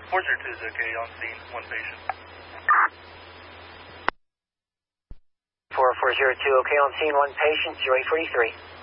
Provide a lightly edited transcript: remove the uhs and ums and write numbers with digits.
402 is okay, on scene, one patient. 4402, okay, on scene, one patient, 0843.